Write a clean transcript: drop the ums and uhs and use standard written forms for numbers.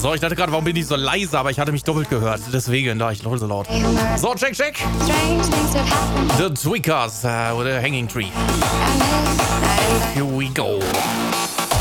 So, ich dachte gerade, warum bin ich so leise, aber ich hatte mich doppelt gehört. Deswegen, da ich so laut. So, check. The Tweakers with a Hanging Tree. Here we go.